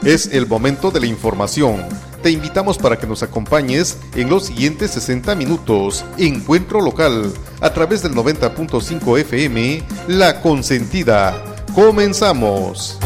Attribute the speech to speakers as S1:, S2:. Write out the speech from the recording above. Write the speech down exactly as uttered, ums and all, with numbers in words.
S1: Es el momento de la información. Te invitamos para que nos acompañes en los siguientes sesenta minutos. Encuentro local a través del noventa punto cinco F M, La Consentida. Comenzamos.